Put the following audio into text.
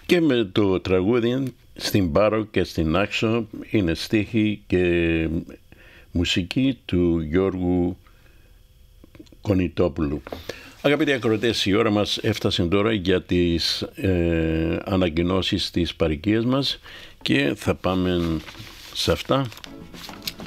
Και με το τραγούδι στην Πάρο και στην Άξο είναι στίχη και μουσική του Γιώργου Κονιτόπουλου. Αγαπητοί ακροατές, η ώρα μας έφτασε τώρα για τις ανακοινώσεις της παροικίας μας και θα πάμε σε αυτά